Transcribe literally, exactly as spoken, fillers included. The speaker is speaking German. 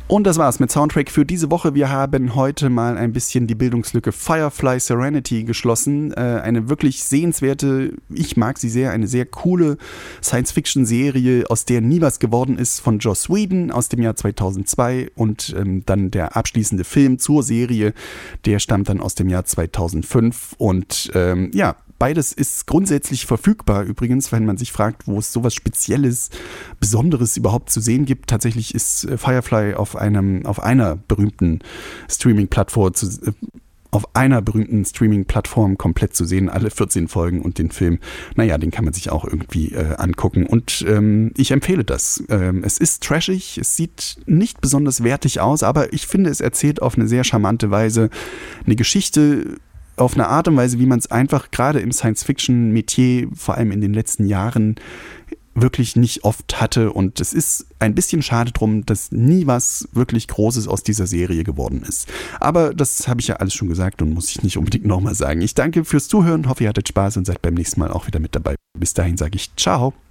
Und das war's mit Soundtrack für diese Woche. Wir haben heute mal ein bisschen die Bildungslücke Firefly Serenity geschlossen. Äh, eine wirklich sehenswerte, ich mag sie sehr, eine sehr coole Science-Fiction-Serie, aus der nie was geworden ist, von Joss Whedon aus dem Jahr zweitausendzwei. Und ähm, dann der abschließende Film zur Serie, der stammt dann aus dem Jahr zweitausendfünf. Und ähm, ja, beides ist grundsätzlich verfügbar übrigens, wenn man sich fragt, wo es sowas Spezielles, Besonderes überhaupt zu sehen gibt. Tatsächlich ist Firefly auf einem, auf einer berühmten Streaming-Plattform zu, auf einer berühmten Streaming-Plattform komplett zu sehen, alle vierzehn Folgen und den Film, naja, den kann man sich auch irgendwie äh, angucken und ähm, ich empfehle das. Ähm, es ist trashig, es sieht nicht besonders wertig aus, aber ich finde, es erzählt auf eine sehr charmante Weise eine Geschichte, auf eine Art und Weise, wie man es einfach gerade im Science-Fiction-Metier, vor allem in den letzten Jahren, wirklich nicht oft hatte. Und es ist ein bisschen schade drum, dass nie was wirklich Großes aus dieser Serie geworden ist. Aber das habe ich ja alles schon gesagt und muss ich nicht unbedingt nochmal sagen. Ich danke fürs Zuhören, hoffe, ihr hattet Spaß und seid beim nächsten Mal auch wieder mit dabei. Bis dahin sage ich ciao.